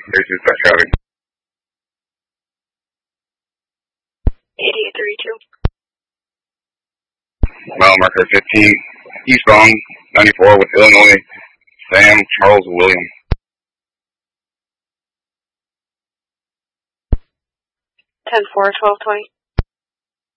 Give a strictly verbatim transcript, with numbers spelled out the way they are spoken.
thirty-two slash traffic. eighty-eight thirty-two. Mile marker fifteen, eastbound ninety-four with Illinois, Sam Charles William. ten four, twelve twenty.